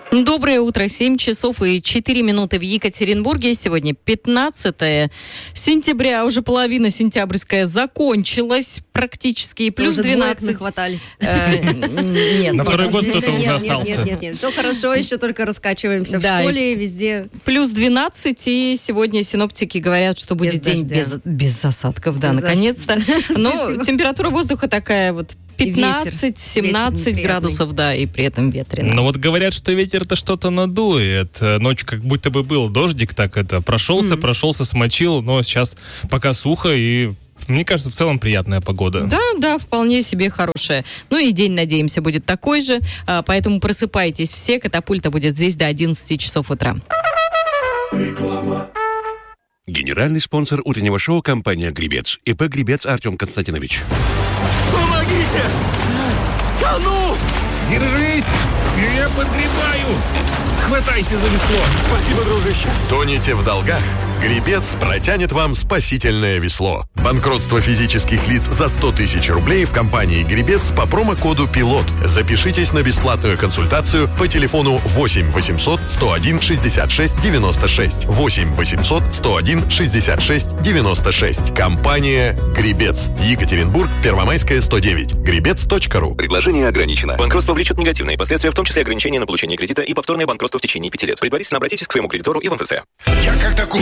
Доброе утро, 7 часов и 4 минуты в Екатеринбурге. Сегодня 15 сентября, уже половина сентябрьская закончилась практически, плюс уже 12. Нахватались. Нет. На второй год кто-то уже остался. Нет, все хорошо, еще только раскачиваемся в школе, везде. Плюс 12, и сегодня синоптики говорят, что будет день без засадков, да, наконец-то. Но температура воздуха такая вот 15-17 градусов, да, и при этом ветрено. Но вот говорят, что ветер-то что-то надует. Ночью как будто бы был дождик, так это прошелся, смочил, но сейчас пока сухо, и мне кажется, в целом приятная погода. Да, вполне себе хорошая. Ну и день, надеемся, будет такой же, поэтому просыпайтесь все, катапульта будет здесь до 11 часов утра. Генеральный спонсор утреннего шоу — компания «Гребец». ИП «Гребец» Артем Константинович. Помогите! Тону! Держись! Я подгребаю! Хватайся за весло! Спасибо, дружище! Тонете в долгах? «Гребец» протянет вам спасительное весло. Банкротство физических лиц за 100 тысяч рублей в компании «Гребец» по промокоду «Пилот». Запишитесь на бесплатную консультацию по телефону 8 800 101 66 96. 8 800 101 66 96. Компания «Гребец». Екатеринбург, Первомайская, 109. Гребец.ру. Предложение ограничено. Банкротство влечет негативные последствия, в том числе ограничение на получение кредита и повторное банкротство в течение 5 лет. Предварительно обратитесь к своему кредитору и в МФЦ. Я как-то